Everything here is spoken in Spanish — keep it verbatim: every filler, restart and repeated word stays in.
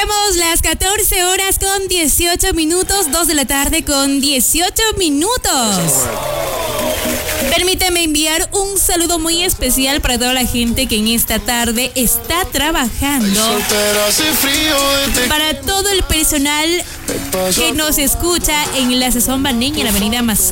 Marcamos las catorce horas con dieciocho minutos, dos de la tarde con dieciocho minutos. Permíteme enviar un saludo muy especial para toda la gente que en esta tarde está trabajando. Para todo el personal que nos escucha en la Sazón Baneña, en la avenida Amazonas.